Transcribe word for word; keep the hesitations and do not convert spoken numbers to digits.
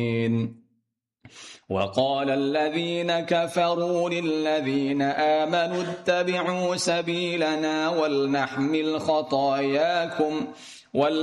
وقال الذين كفروا للذين آمنوا اتبعوا سبيلنا ولنحمل خطاياكم